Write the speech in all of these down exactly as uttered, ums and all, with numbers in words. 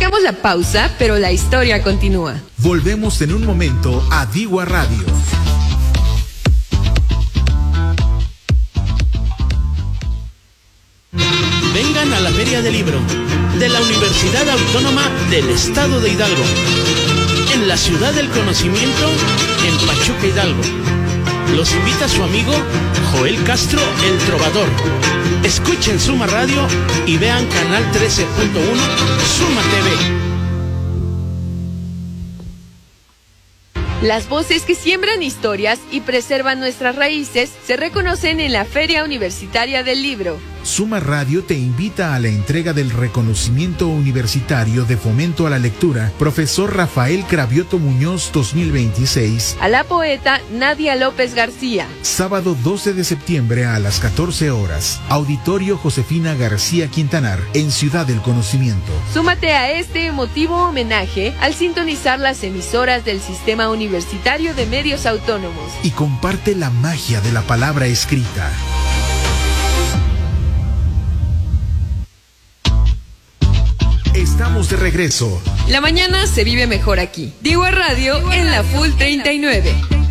Hacemos la pausa, pero la historia continúa. Volvemos en un momento a Digua Radio. Vengan a la Feria del Libro de la Universidad Autónoma del Estado de Hidalgo, en la Ciudad del Conocimiento, en Pachuca, Hidalgo. Los invita su amigo Joel Castro, el Trovador. Escuchen Suma Radio y vean Canal trece punto uno Suma T V. Las voces que siembran historias y preservan nuestras raíces se reconocen en la Feria Universitaria del Libro. Suma Radio te invita a la entrega del reconocimiento universitario de fomento a la lectura, profesor Rafael Cravioto Muñoz dos mil veintiséis, a la poeta Nadia López García. Sábado doce de septiembre a las catorce horas, Auditorio Josefina García Quintanar, en Ciudad del Conocimiento. Súmate a este emotivo homenaje al sintonizar las emisoras del Sistema Universitario de Medios Autónomos. Y comparte la magia de la palabra escrita. Estamos de regreso. La mañana se vive mejor aquí. Digua Radio en la Full treinta y nueve.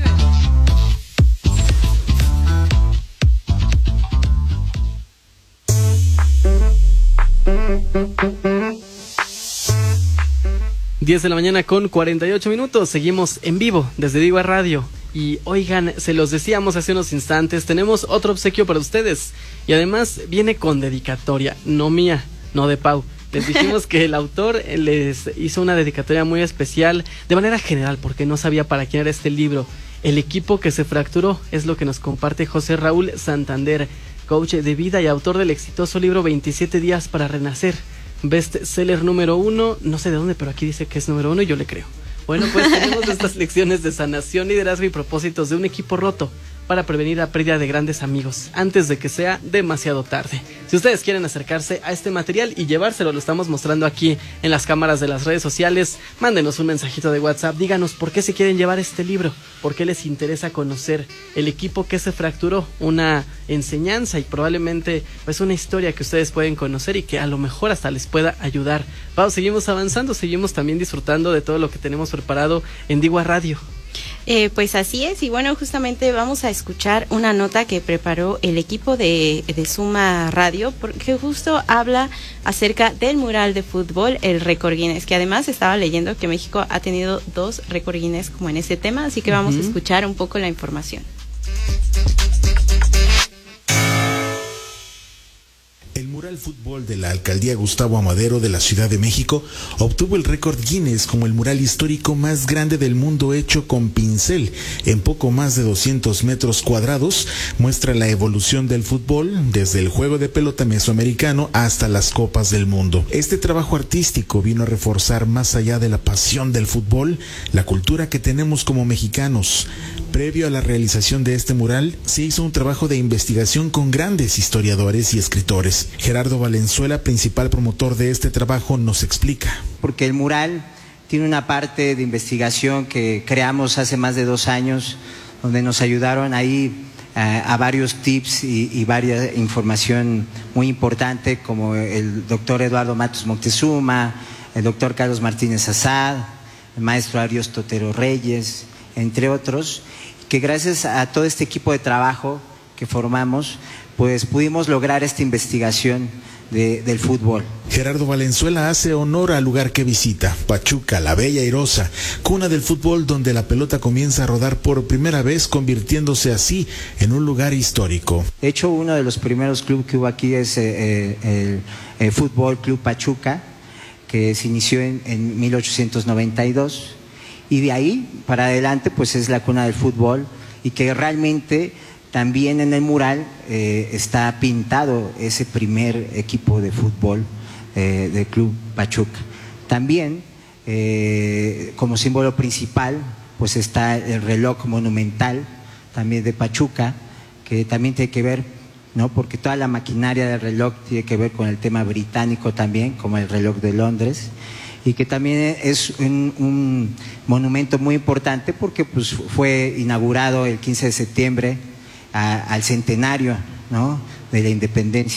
diez de la mañana con cuarenta y ocho minutos. Seguimos en vivo desde Digua Radio. Y oigan, se los decíamos hace unos instantes, tenemos otro obsequio para ustedes. Y además viene con dedicatoria, no mía, no de Pau. Les dijimos que el autor les hizo una dedicatoria muy especial, de manera general, porque no sabía para quién era este libro. El equipo que se fracturó es lo que nos comparte José Raúl Santander, coach de vida y autor del exitoso libro veintisiete días para renacer, bestseller número uno, no sé de dónde, pero aquí dice que es número uno y yo le creo. Bueno, pues tenemos estas lecciones de sanación, liderazgo y propósitos de un equipo roto para prevenir la pérdida de grandes amigos antes de que sea demasiado tarde. Si ustedes quieren acercarse a este material y llevárselo, lo estamos mostrando aquí en las cámaras de las redes sociales, mándenos un mensajito de WhatsApp, díganos por qué se quieren llevar este libro, por qué les interesa conocer el equipo que se fracturó, una enseñanza y probablemente pues una historia que ustedes pueden conocer y que a lo mejor hasta les pueda ayudar. Vamos, seguimos avanzando, seguimos también disfrutando de todo lo que tenemos preparado en Digua Radio. Eh, pues así es, y bueno, justamente vamos a escuchar una nota que preparó el equipo de, de Suma Radio, porque justo habla acerca del mural de fútbol, el récord Guinness, que además estaba leyendo que México ha tenido dos récord Guinness como en este tema, así que vamos uh-huh. a escuchar un poco la información. El mural fútbol de la Alcaldía Gustavo Amadero de la Ciudad de México obtuvo el récord Guinness como el mural histórico más grande del mundo hecho con pincel. En poco más de doscientos metros cuadrados muestra la evolución del fútbol desde el juego de pelota mesoamericano hasta las copas del mundo. Este trabajo artístico vino a reforzar, más allá de la pasión del fútbol, la cultura que tenemos como mexicanos. Previo a la realización de este mural, se hizo un trabajo de investigación con grandes historiadores y escritores. Gerardo Valenzuela, principal promotor de este trabajo, nos explica. Porque el mural tiene una parte de investigación que creamos hace más de dos años, donde nos ayudaron ahí eh, a varios tips y, y varias información muy importante, como el doctor Eduardo Matos Moctezuma, el doctor Carlos Martínez Azad, el maestro Arios Totero Reyes, entre otros, que gracias a todo este equipo de trabajo que formamos, pues pudimos lograr esta investigación de, del fútbol. Gerardo Valenzuela hace honor al lugar que visita, Pachuca, la bella Airosa, cuna del fútbol donde la pelota comienza a rodar por primera vez, convirtiéndose así en un lugar histórico. De hecho, uno de los primeros clubes que hubo aquí es eh, el, el Fútbol Club Pachuca, que se inició en, en mil ochocientos noventa y dos, y de ahí para adelante pues es la cuna del fútbol, y que realmente también en el mural eh, está pintado ese primer equipo de fútbol eh, del Club Pachuca. También eh, como símbolo principal pues está el reloj monumental también de Pachuca, que también tiene que ver, ¿no? Porque toda la maquinaria del reloj tiene que ver con el tema británico también, como el reloj de Londres, y que también es un, un monumento muy importante porque pues, fue inaugurado el quince de septiembre a, al centenario, ¿no? de la independencia,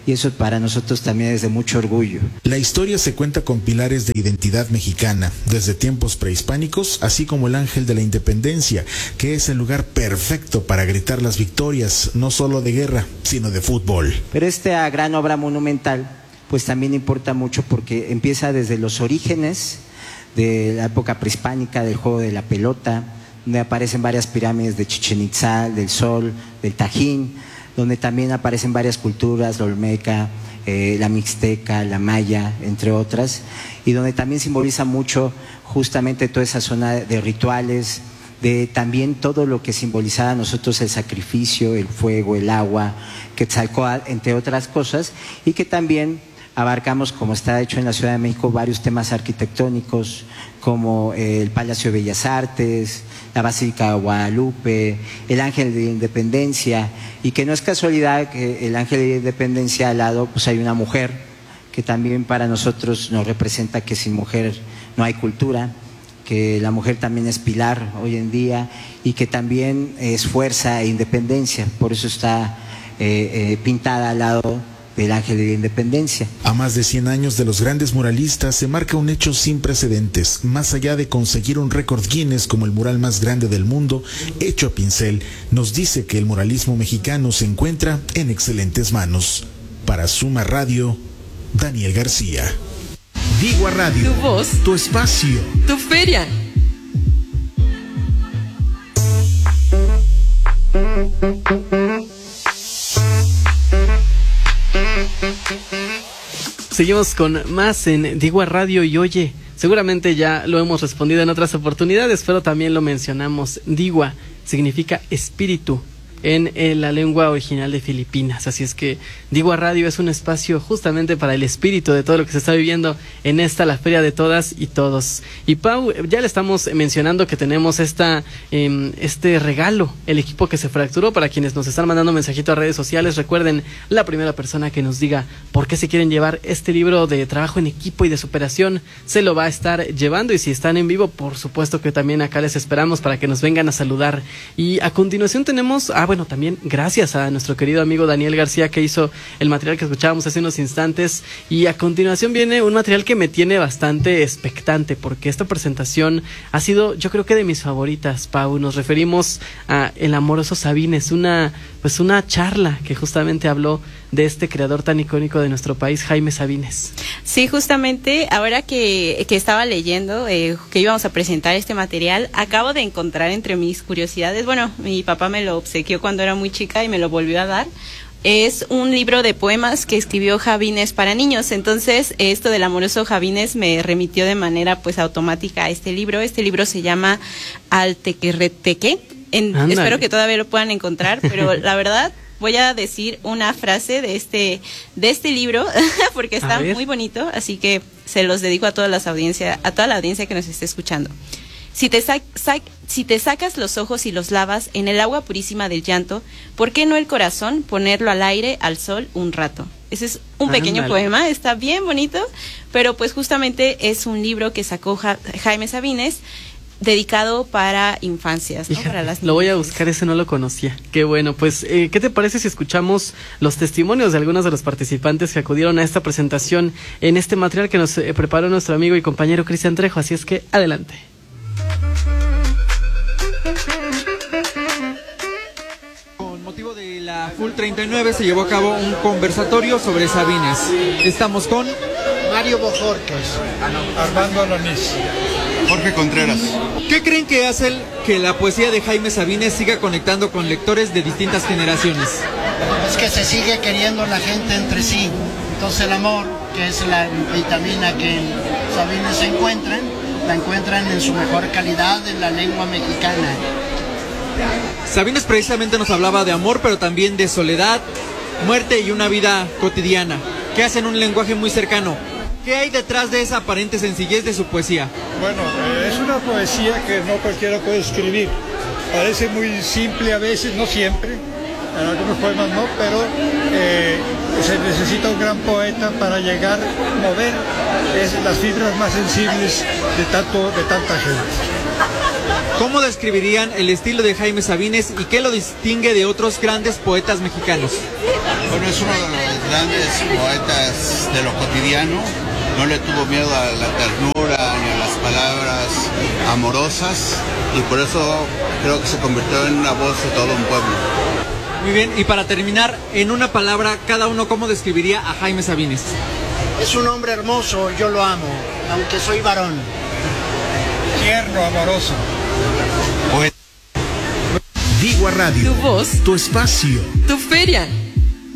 y eso para nosotros también es de mucho orgullo. La historia se cuenta con pilares de identidad mexicana, desde tiempos prehispánicos, así como el Ángel de la Independencia, que es el lugar perfecto para gritar las victorias, no solo de guerra, sino de fútbol. Pero esta gran obra monumental, pues también importa mucho porque empieza desde los orígenes de la época prehispánica, del juego de la pelota, donde aparecen varias pirámides de Chichén Itzá, del Sol, del Tajín, donde también aparecen varias culturas, la olmeca, eh, la mixteca, la maya, entre otras, y donde también simboliza mucho justamente toda esa zona de rituales, de también todo lo que simbolizaba a nosotros el sacrificio, el fuego, el agua, Quetzalcóatl, entre otras cosas, y que también abarcamos, como está hecho en la Ciudad de México, varios temas arquitectónicos, como el Palacio de Bellas Artes, la Basílica de Guadalupe, el Ángel de la Independencia, y que no es casualidad que el Ángel de la Independencia al lado pues hay una mujer, que también para nosotros nos representa que sin mujer no hay cultura, que la mujer también es pilar hoy en día, y que también es fuerza e independencia, por eso está eh, eh, pintada al lado del Ángel de la Independencia. A más de cien años de los grandes muralistas se marca un hecho sin precedentes. Más allá de conseguir un récord Guinness como el mural más grande del mundo, hecho a pincel, nos dice que el muralismo mexicano se encuentra en excelentes manos. Para Suma Radio, Daniel García. Digua Radio, Tu voz, tu espacio, tu feria. Seguimos con más en Digua Radio y oye, seguramente ya lo hemos respondido en otras oportunidades, pero también lo mencionamos. Digua significa espíritu en, en la lengua original de Filipinas, así es que Digua Radio es un espacio justamente para el espíritu de todo lo que se está viviendo en esta, la feria de todas y todos. Y Pau, ya le estamos mencionando que tenemos esta eh, este regalo, el equipo que se fracturó. Para quienes nos están mandando mensajito a redes sociales, recuerden, la primera persona que nos diga por qué se quieren llevar este libro de trabajo en equipo y de superación, se lo va a estar llevando. Y si están en vivo, por supuesto que también acá les esperamos para que nos vengan a saludar. Y a continuación tenemos, ah bueno, también gracias a nuestro querido amigo Daniel García, que hizo el material que escuchábamos hace unos instantes, y a continuación viene un material que me tiene bastante expectante, porque esta presentación ha sido, yo creo que de mis favoritas, Pau. Nos referimos a El Amoroso Sabines, una pues una charla que justamente habló de este creador tan icónico de nuestro país, Jaime Sabines. Sí, justamente ahora que, que estaba leyendo eh, que íbamos a presentar este material, acabo de encontrar entre mis curiosidades, bueno, mi papá me lo obsequió cuando era muy chica y me lo volvió a dar. Es un libro de poemas que escribió Sabines para niños. Entonces, esto del amoroso Sabines me remitió de manera pues automática a este libro. Este libro se llama Altequerreteque. En, espero que todavía lo puedan encontrar, pero la verdad voy a decir una frase de este de este libro porque está muy bonito, así que se los dedico a todas las audiencias, a toda la audiencia que nos esté escuchando. Si te, sac, sac, si te sacas los ojos y los lavas en el agua purísima del llanto, ¿por qué no el corazón ponerlo al aire, al sol, un rato? Ese es un pequeño Ándale. poema, está bien bonito, pero pues justamente es un libro que sacó ja, Jaime Sabines, dedicado para infancias, ¿no? Híjate, para las niñas. Lo voy a buscar, ese no lo conocía. Qué bueno, pues, eh, ¿qué te parece si escuchamos los testimonios de algunos de los participantes que acudieron a esta presentación en este material que nos eh, preparó nuestro amigo y compañero Cristian Trejo? Así es que, adelante. Con motivo de la Full treinta y nueve se llevó a cabo un conversatorio sobre Sabines. Estamos con Mario Bojorquez, Armando Alonís, Jorge Contreras. ¿Qué creen que hace que la poesía de Jaime Sabines siga conectando con lectores de distintas generaciones? Es que se sigue queriendo la gente entre sí. Entonces el amor, que es la vitamina que en Sabines se encuentran, la encuentran en su mejor calidad en la lengua mexicana. Sabines precisamente nos hablaba de amor, pero también de soledad, muerte y una vida cotidiana, que hacen un lenguaje muy cercano. ¿Qué hay detrás de esa aparente sencillez de su poesía? Bueno, eh, es una poesía que no cualquiera puede escribir. Parece muy simple a veces, no siempre, en algunos poemas no, pero eh, se necesita un gran poeta para llegar a mover es, las fibras más sensibles de, tanto, de tanta gente. ¿Cómo describirían el estilo de Jaime Sabines y qué lo distingue de otros grandes poetas mexicanos? Bueno, es uno de grandes poetas de lo cotidiano. No le tuvo miedo a la ternura ni a las palabras amorosas, y por eso creo que se convirtió en una voz de todo un pueblo. Muy bien, y para terminar, en una palabra, cada uno, ¿cómo describiría a Jaime Sabines? Es un hombre hermoso, yo lo amo, aunque soy varón. Tierno, amoroso. Digua Radio. Tu voz. Tu espacio. Tu feria.